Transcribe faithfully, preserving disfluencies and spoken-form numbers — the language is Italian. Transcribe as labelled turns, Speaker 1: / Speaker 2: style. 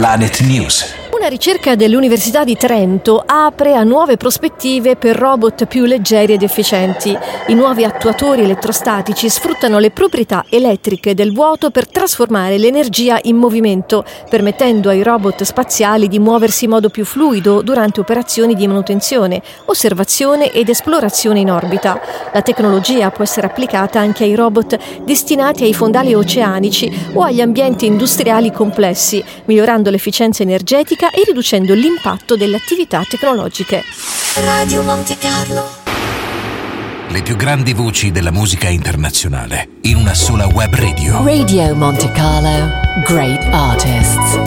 Speaker 1: Planet News.
Speaker 2: Una ricerca dell'Università di Trento apre a nuove prospettive per robot più leggeri ed efficienti. I nuovi attuatori elettrostatici sfruttano le proprietà elettriche del vuoto per trasformare l'energia in movimento, permettendo ai robot spaziali di muoversi in modo più fluido durante operazioni di manutenzione, osservazione ed esplorazione in orbita. La tecnologia può essere applicata anche ai robot destinati ai fondali oceanici o agli ambienti industriali complessi, migliorando l'efficienza energetica e riducendo l'impatto delle attività tecnologiche.
Speaker 3: Radio Monte Carlo.
Speaker 1: Le più grandi voci della musica internazionale in una sola web radio.
Speaker 4: Radio Monte Carlo. Great artists.